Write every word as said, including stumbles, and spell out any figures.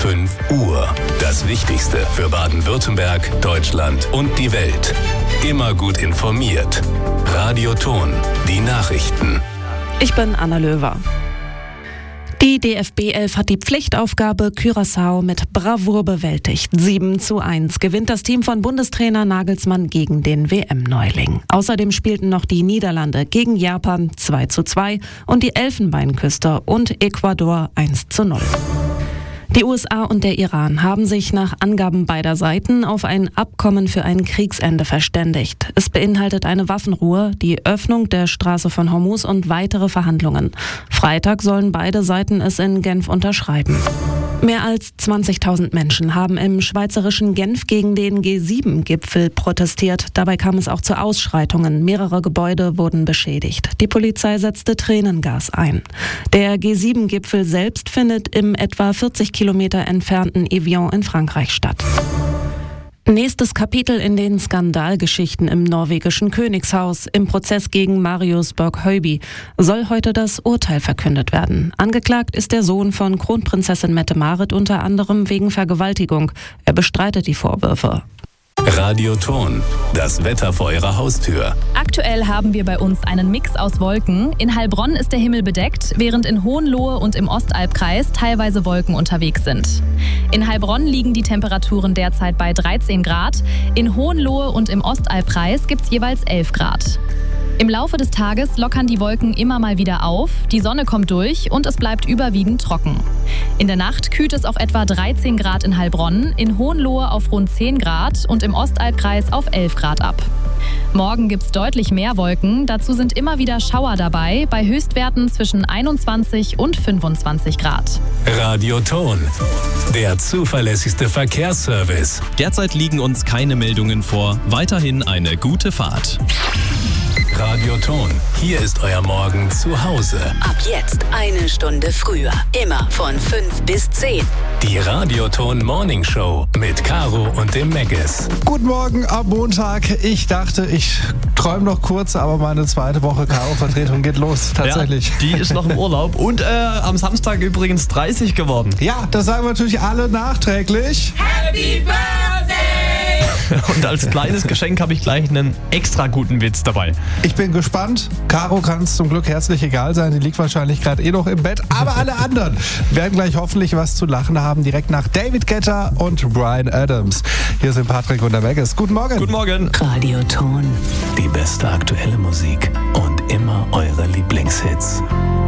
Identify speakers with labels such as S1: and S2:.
S1: fünf Uhr. Das Wichtigste für Baden-Württemberg, Deutschland und die Welt. Immer gut informiert. Radio Ton, die Nachrichten.
S2: Ich bin Anna Löwer. Die D F B elf hat die Pflichtaufgabe Curaçao mit Bravour bewältigt. sieben zu eins gewinnt das Team von Bundestrainer Nagelsmann gegen den W M-Neuling. Außerdem spielten noch die Niederlande gegen Japan zwei zu zwei und die Elfenbeinküste und Ecuador eins zu null. Die U S A und der Iran haben sich nach Angaben beider Seiten auf ein Abkommen für ein Kriegsende verständigt. Es beinhaltet eine Waffenruhe, die Öffnung der Straße von Hormuz und weitere Verhandlungen. Freitag sollen beide Seiten es in Genf unterschreiben. Mehr als zwanzigtausend Menschen haben im schweizerischen Genf gegen den G sieben Gipfel protestiert. Dabei kam es auch zu Ausschreitungen. Mehrere Gebäude wurden beschädigt. Die Polizei setzte Tränengas ein. Der G sieben Gipfel selbst findet im etwa vierzig Kilometer entfernten Evian in Frankreich statt. Nächstes Kapitel in den Skandalgeschichten im norwegischen Königshaus. Im Prozess gegen Marius Borg-Høiby soll heute das Urteil verkündet werden. Angeklagt ist der Sohn von Kronprinzessin Mette-Marit unter anderem wegen Vergewaltigung. Er bestreitet die Vorwürfe.
S1: Radio Ton, das Wetter vor Ihrer Haustür.
S3: Aktuell haben wir bei uns einen Mix aus Wolken. In Heilbronn ist der Himmel bedeckt, während in Hohenlohe und im Ostalbkreis teilweise Wolken unterwegs sind. In Heilbronn liegen die Temperaturen derzeit bei dreizehn Grad. In Hohenlohe und im Ostalbkreis gibt es jeweils elf Grad. Im Laufe des Tages lockern die Wolken immer mal wieder auf, die Sonne kommt durch und es bleibt überwiegend trocken. In der Nacht kühlt es auf etwa dreizehn Grad in Heilbronn, in Hohenlohe auf rund zehn Grad und im Ostalbkreis auf elf Grad ab. Morgen gibt es deutlich mehr Wolken, dazu sind immer wieder Schauer dabei, bei Höchstwerten zwischen einundzwanzig und fünfundzwanzig Grad.
S1: Radio Ton, der zuverlässigste Verkehrsservice.
S4: Derzeit liegen uns keine Meldungen vor, weiterhin eine gute Fahrt.
S1: Radio Ton, hier ist euer Morgen zu Hause.
S5: Ab jetzt eine Stunde früher. Immer von fünf bis zehn.
S1: Die Radio Ton Morning Show mit Caro und dem Megges.
S6: Guten Morgen am Montag. Ich dachte, ich träume noch kurz, aber meine zweite Woche Caro-Vertretung geht los. Tatsächlich.
S7: Ja, die ist noch im Urlaub. Und äh, am Samstag übrigens dreißig geworden.
S6: Ja, das sagen wir natürlich alle nachträglich.
S8: Happy Birthday!
S7: Und als kleines Geschenk habe ich gleich einen extra guten Witz dabei.
S6: Ich bin gespannt. Caro kann es zum Glück herzlich egal sein. Die liegt wahrscheinlich gerade eh noch im Bett. Aber alle anderen werden gleich hoffentlich was zu lachen haben. Direkt nach David Guetta und Bryan Adams. Hier sind Patrick und der Megges. Guten Morgen.
S7: Guten Morgen.
S5: Radio Ton.
S1: Die beste aktuelle Musik und immer eure Lieblingshits.